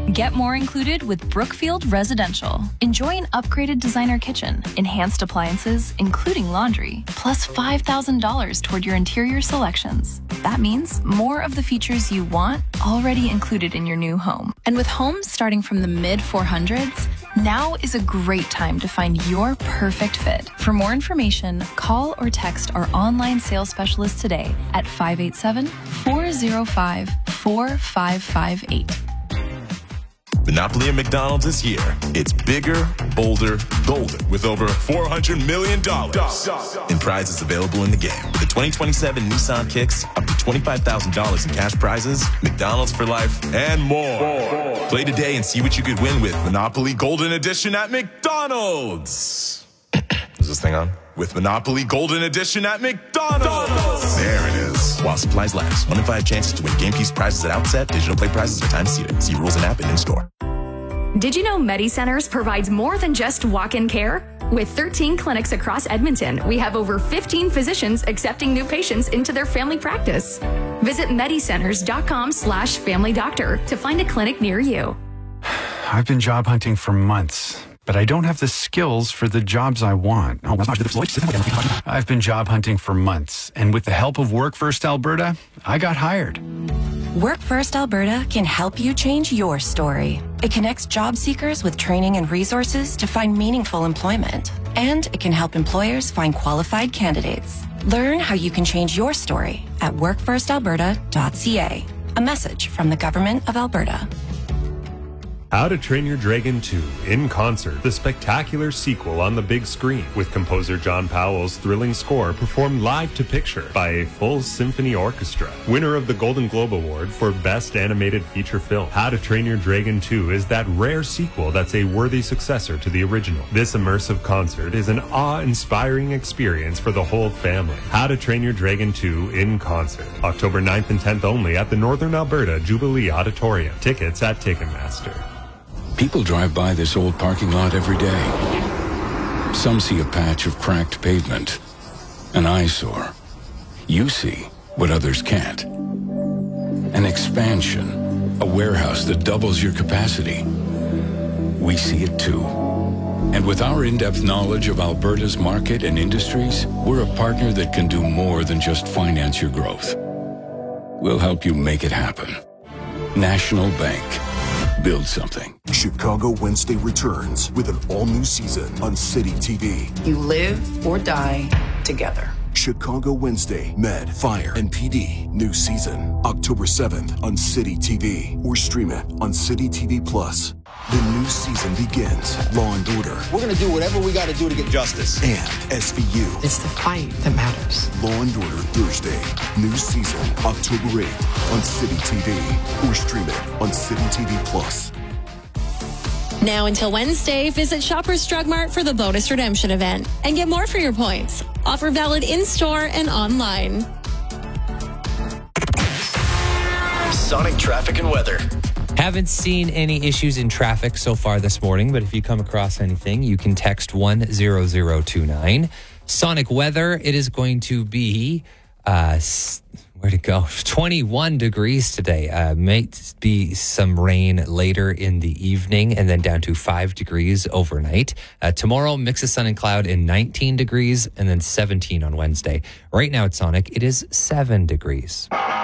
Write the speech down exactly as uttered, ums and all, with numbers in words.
Get more included with Brookfield Residential. Enjoy an upgraded designer kitchen, enhanced appliances, including laundry, plus five thousand dollars toward your interior selections. That means more of the features you want already included in your new home. And with homes starting from the mid four hundreds, now is a great time to find your perfect fit. For more information, call or text our online sales specialist today at five eight seven, four zero five, four five five eight. Monopoly at McDonald's is here. It's bigger, bolder, golden, with over four hundred million dollars in prizes available in the game. With the twenty twenty-seven Nissan Kicks, up to twenty-five thousand dollars in cash prizes, McDonald's for life, and more. Play today and see what you could win with Monopoly Golden Edition at McDonald's. Is this thing on? With Monopoly Golden Edition at McDonald's. There it is. While supplies last. One in five chances to win game piece prizes at outset. Digital play prizes are time seated. See rules and app and in-store. Did you know MediCenters provides more than just walk-in care? With thirteen clinics across Edmonton, we have over fifteen physicians accepting new patients into their family practice. Visit medicenters.com slash family doctor to find a clinic near you. I've been job hunting for months, but I don't have the skills for the jobs I want. I've been job hunting for months, and with the help of Work First Alberta, I got hired. Work First Alberta can help you change your story. It connects job seekers with training and resources to find meaningful employment. And it can help employers find qualified candidates. Learn how you can change your story at work first alberta dot c a. A message from the Government of Alberta. How to Train Your Dragon two in Concert, the spectacular sequel on the big screen, with composer John Powell's thrilling score performed live to picture by a full symphony orchestra. Winner of the Golden Globe Award for Best Animated Feature Film, How to Train Your Dragon two is that rare sequel that's a worthy successor to the original. This immersive concert is an awe-inspiring experience for the whole family. How to Train Your Dragon two in Concert, October ninth and tenth only at the Northern Alberta Jubilee Auditorium. Tickets at Ticketmaster. People drive by this old parking lot every day. Some see a patch of cracked pavement, an eyesore. You see what others can't. An expansion, a warehouse that doubles your capacity. We see it too. And with our in-depth knowledge of Alberta's market and industries, we're a partner that can do more than just finance your growth. We'll help you make it happen. National Bank. Build something. Chicago Wednesday returns with an all-new season on City T V. You live or die together. Chicago Wednesday, Med, Fire, and P D. New season, October seventh on City T V. Or stream it on City T V Plus. The new season begins. Law and Order. We're going to do whatever we got to do to get justice. And S V U. It's the fight that matters. Law and Order Thursday. New season, October eighth on City T V. Or stream it on City T V Plus. Now until Wednesday, visit Shoppers Drug Mart for the bonus redemption event and get more for your points. Offer valid in-store and online. Sonic traffic and weather. Haven't seen any issues in traffic so far this morning, but if you come across anything, you can text one zero zero two nine. Sonic weather, it is going to be, uh, where'd it go? twenty-one degrees today. Uh, might be some rain later in the evening and then down to five degrees overnight. Uh, tomorrow, mix of sun and cloud in nineteen degrees and then seventeen on Wednesday. Right now at Sonic, it is seven degrees.